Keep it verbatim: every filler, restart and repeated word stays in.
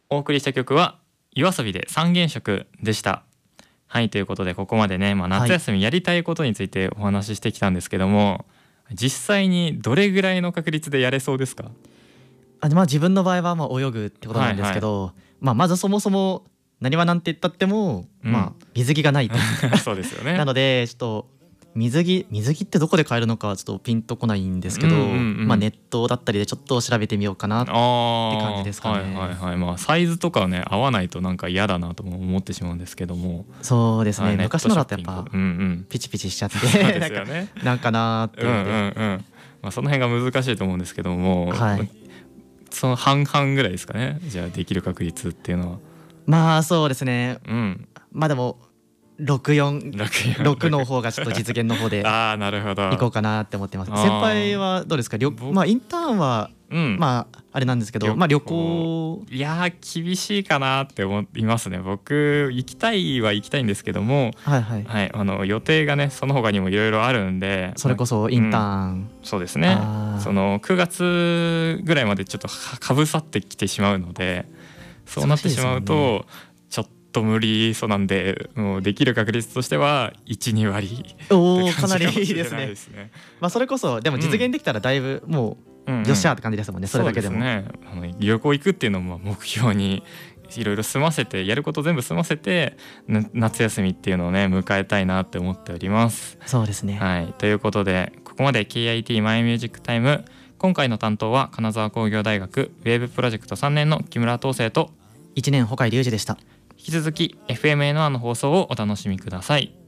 お送りした曲はYOASOBIで三原色でした。はい、ということでここまでね、まあ、夏休みやりたいことについてお話ししてきたんですけども、はい、実際にどれぐらいの確率でやれそうですか？ あ、まあ、自分の場合はまあ泳ぐってことなんですけど、はいはい、まあ、まずそもそもなにわなんて言ったっても、うん、まあ、水着がないとそうですよね。 なのでちょっと水着水着ってどこで買えるのかちょっとピンとこないんですけど、うんうんうん、まあ、ネットだったりでちょっと調べてみようかなって感じですかね。 はいはいはい、まあ、サイズとかはね合わないとなんか嫌だなとも思ってしまうんですけども。 そうですね、はい、昔のだとやっぱ、 うんうん、 ピチピチしちゃってそうですよねなんかなーって思って、うんうんうん、 まあ、その辺が難しいと思うんですけども、 はい、 その半々ぐらいですかね、じゃあできる確率っていうのは。 まあそうですね、 うん、 まあでもろくよん、ろくの方がちょっと実現の方であー、なるほど、 行こうかなって思ってます。先輩はどうですか？まあインターンは、うん、まああれなんですけど、まあ旅行、 いや厳しいかなって思いますね。僕行きたいは行きたいんですけども、 はいはい、 はい、あの予定がねその他にもいろいろあるんで、 それこそインターン、うん、 そうですね、そのくがつぐらいまでちょっとかぶさってきてしまうので、そうなってしまうとちょっと無理そうなんで、もうできる確率としてはいち、に割おー、かなりいいですね。まあそれこそでも実現できたらだいぶもうよっしゃーって感じですもんね、うんうん、それだけでも。 そうですね、あの旅行行くっていうのも目標にいろいろ済ませて、やること全部済ませて夏休みっていうのをね迎えたいなって思っております。 そうですね、 はい、ということでここまで ケーアイティー マイミュージックタイム、今回の担当は金沢工業大学ウェーブプロジェクトさんねんの木村東生といちねん穂海龍二でした。 引き続き エフエムエヌワン の放送をお楽しみください。